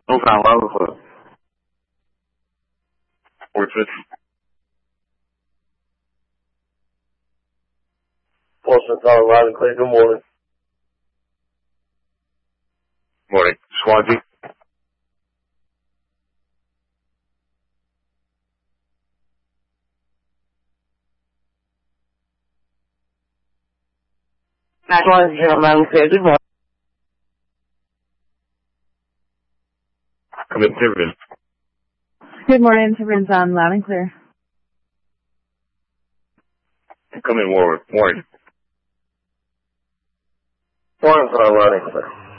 No problem. Portsmouth. Portsmouth on loud and clear. Good morning. Morning. Swansea. Swansea on loud and clear. Good morning. Come in, Tiverton. Good morning, Tiverton's on loud and clear. Come in, Warwick. Morning. Warren's on loud and clear.